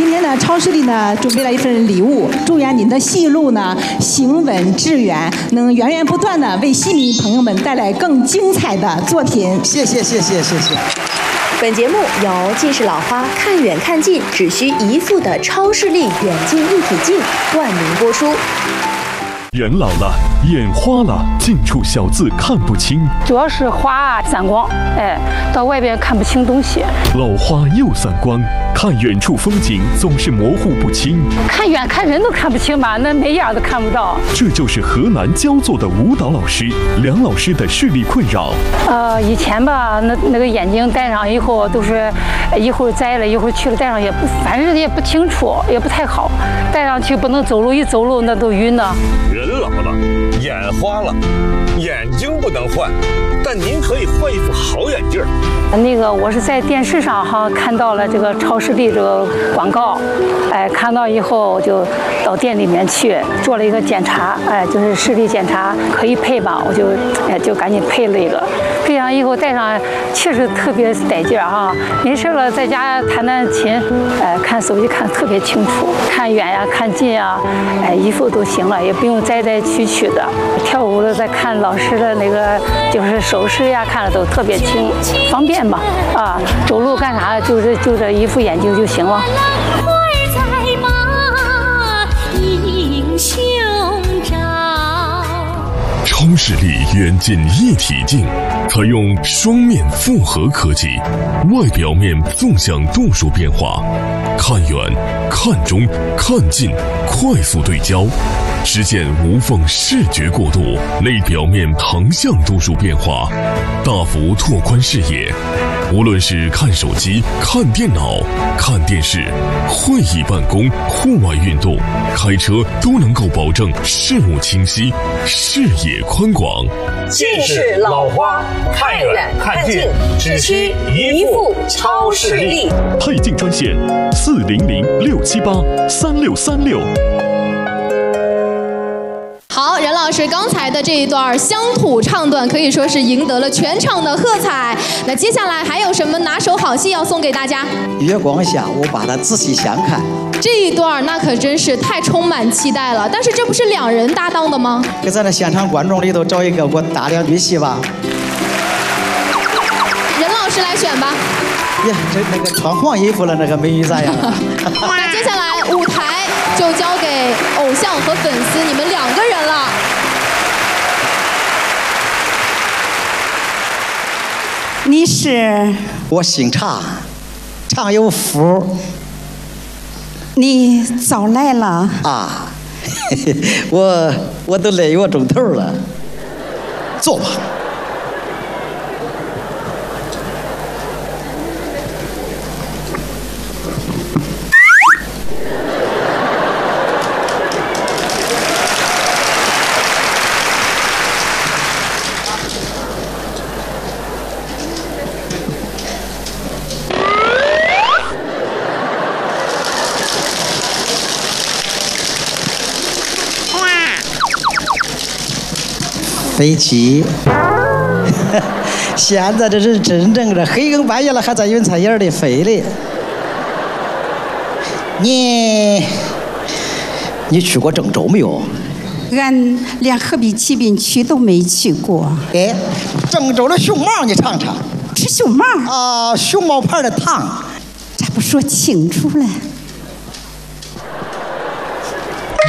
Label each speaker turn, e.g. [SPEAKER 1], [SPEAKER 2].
[SPEAKER 1] 今天呢，超市里呢准备了一份礼物，祝愿您的戏路呢行稳致远，能源源不断的为戏迷朋友们带来更精彩的作品。
[SPEAKER 2] 谢谢。
[SPEAKER 3] 本节目由近视老花看远看近只需1副的超视力远近一体镜冠名播出。
[SPEAKER 4] 人老了，眼花了，近处小字看不清，
[SPEAKER 5] 主要是花散光，到外边看不清东西。
[SPEAKER 4] 老花又散光，看远处风景总是模糊不清，
[SPEAKER 5] 看远看人都看不清吧，那眉眼都看不到。
[SPEAKER 4] 这就是河南焦作的舞蹈老师梁老师的视力困扰。
[SPEAKER 5] 以前吧，那个眼镜戴上以后都是一会儿摘了，一会儿去了，戴上也不，反正也不清楚，也不太好。戴上去不能走路，一走路那都晕呢。
[SPEAKER 6] 人老了，眼花了，眼睛不能换，但您可以换一副好眼镜。
[SPEAKER 5] 那个我是在电视上看到了这个超视力这个广告，看到以后就到店里面去做了一个检查，就是视力检查可以配吧，我就赶紧配了一个。配上以后戴上确实特别带劲没事了在家弹弹琴，看手机看特别清楚，看远呀看近呀，一副都行了，也不用摘摘取取的。跳舞的在看老师的那个就是手势呀，看的都特别清，方便嘛走路干啥就这一副眼镜就行了。
[SPEAKER 4] 超视力远近一体镜采用双面复合科技，外表面纵向度数变化，看远、看中、看近快速对焦，实现无缝视觉过渡；内表面横向度数变化，大幅拓宽视野。无论是看手机、看电脑、看电视、会议办公、户外运动、开车，都能够保证视物清晰、视野宽广。
[SPEAKER 3] 近视老花，看远看近只需一副超视力。
[SPEAKER 4] 配镜专线400-678-3636。
[SPEAKER 7] 好，任老师刚才的这一段乡土唱段可以说是赢得了全场的喝彩。那接下来还有什么拿手好戏要送给大家？
[SPEAKER 2] 月光下，我把它仔细详看。
[SPEAKER 7] 这一段那可真是太充满期待了。但是这不是2人搭档的吗？
[SPEAKER 2] 给咱的现场观众里头找一个给我搭2句戏吧。
[SPEAKER 7] 任老师来选吧。
[SPEAKER 2] 呀，那个穿黄衣服了那个美女咋样？
[SPEAKER 7] 那接下来舞台就交给偶像和粉丝你们2个人了。
[SPEAKER 1] 你是？
[SPEAKER 2] 我姓常，常有福。
[SPEAKER 1] 你早来了
[SPEAKER 2] 我都累我钟头了，坐吧。飞机，现在这是真正的黑更半夜了，还在云彩眼里飞的。你去过郑州没有？
[SPEAKER 1] 俺连河北启宾区都没去过。
[SPEAKER 2] 郑州的熊猫你尝尝。
[SPEAKER 1] 吃熊猫
[SPEAKER 2] 熊猫牌的糖。
[SPEAKER 1] 咋不说清楚了？